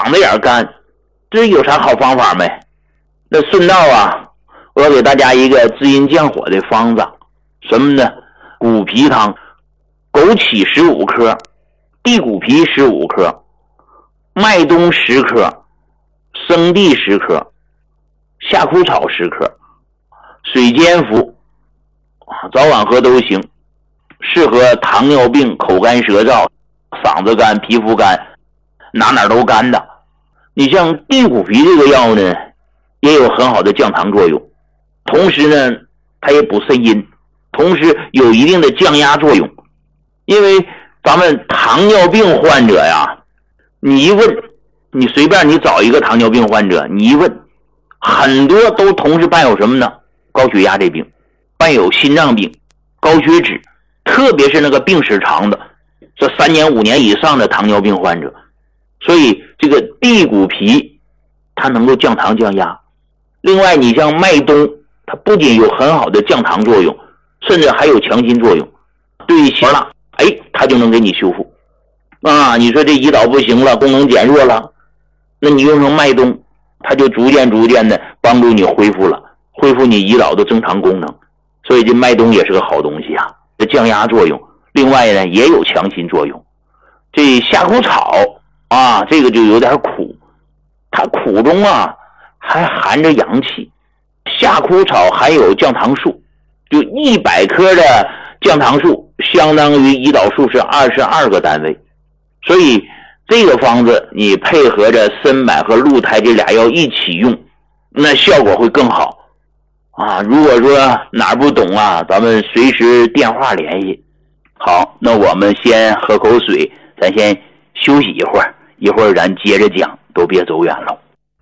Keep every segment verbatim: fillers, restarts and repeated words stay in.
嗓子眼干，这有啥好方法没？那顺道啊，我要给大家一个滋阴降火的方子，什么呢？骨皮汤，枸杞十五克，地骨皮十五克，麦冬十克，生地十克，夏枯草十克，水煎服，早晚喝都行，适合糖尿病、口干舌燥、嗓子干、皮肤干，哪哪都干的。你像地骨皮这个药呢，也有很好的降糖作用，同时呢它也补肾阴，同时有一定的降压作用。因为咱们糖尿病患者呀，你一问，你随便你找一个糖尿病患者，你一问，很多都同时伴有什么呢？高血压这病，伴有心脏病、高血脂，特别是那个病史长的，这三年五年以上的糖尿病患者。所以这个地骨皮它能够降糖降压。另外你像麦冬，它不仅有很好的降糖作用，甚至还有强心作用，对于血了，哎，它就能给你修复啊。你说这胰岛不行了，功能减弱了，那你用上麦冬，它就逐渐逐渐的帮助你恢复了，恢复你胰岛的正常功能。所以这麦冬也是个好东西啊，这降压作用，另外呢也有强心作用。这夏枯草啊，这个就有点苦，它苦中啊还含着阳气。夏枯草含有降糖素，就一百克的降糖素相当于胰岛素是二十二个单位。所以这个方子你配合着参柏和鹿胎这俩药一起用，那效果会更好啊。如果说哪儿不懂啊，咱们随时电话联系。好，那我们先喝口水，咱先休息一会儿，一会儿咱接着讲，都别走远了。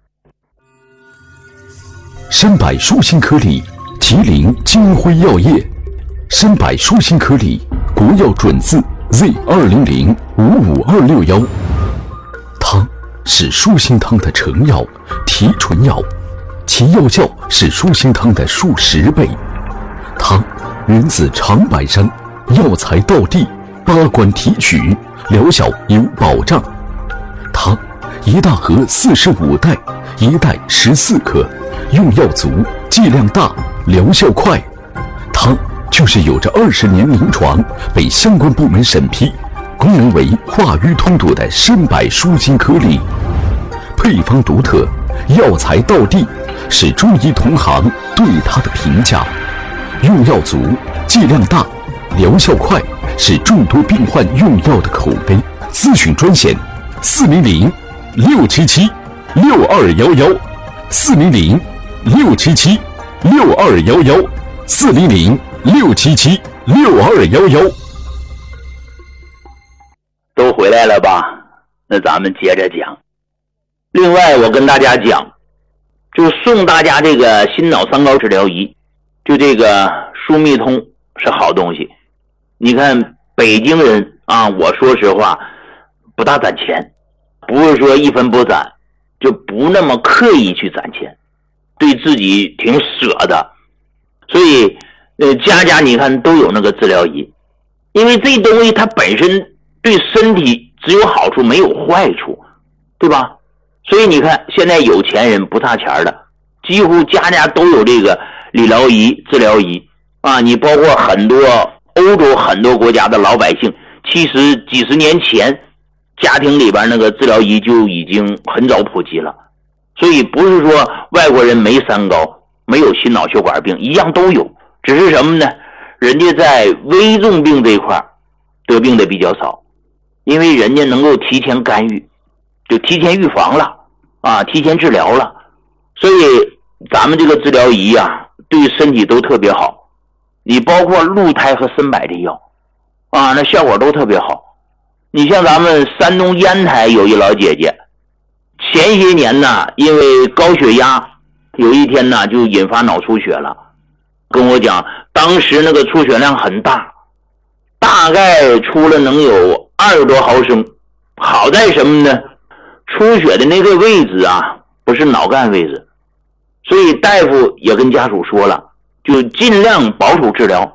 参柏舒心颗粒，吉林金辉药业。参柏舒心颗粒，国药准字 Z 二零零五五二六幺。汤是舒心汤的成药、提纯药，其药效是舒心汤的数十倍。汤源自长白山，药材到地，八关提取，疗效有保障。汤一大盒四十五袋，一袋十四克，用药足，剂量大，疗效快。汤就是有着二十年临床，被相关部门审批，功能为化瘀通堵的参柏舒心颗粒。配方独特，药材到地，是中医同行对它的评价。用药足，剂量大，疗效快，是众多病患用药的口碑。咨询专线：四零零六七七六二幺幺，四零零六七七六二幺幺，四零零六七七六二幺幺。 都回来了吧？那咱们接着讲。另外，我跟大家讲，就送大家这个心脑三高治疗仪，就这个舒密通是好东西。你看北京人啊，我说实话不大攒钱，不是说一分不攒，就不那么刻意去攒钱，对自己挺舍的。所以呃，家家你看都有那个治疗仪，因为这东西它本身对身体只有好处没有坏处，对吧？所以你看现在有钱人不差钱的，几乎家家都有这个理疗仪、治疗仪啊。你包括很多欧洲很多国家的老百姓，其实几十年前家庭里边那个治疗仪就已经很早普及了。所以不是说外国人没三高，没有心脑血管病，一样都有，只是什么呢？人家在危重病这一块得病的比较少，因为人家能够提前干预，就提前预防了啊，提前治疗了。所以咱们这个治疗仪啊，对身体都特别好。你包括鹿胎和参柏这药啊，那效果都特别好。你像咱们山东烟台有一老姐姐，前些年呢，因为高血压，有一天呢就引发脑出血了，跟我讲当时那个出血量很大，大概出了能有二十多毫升。好在什么呢？出血的那个位置啊，不是脑干位置，所以大夫也跟家属说了，就尽量保守治疗，